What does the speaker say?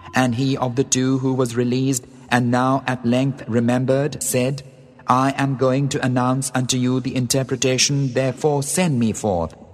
And he of the two who was released and now at length remembered said, I am going to announce unto you the interpretation, therefore send me forth.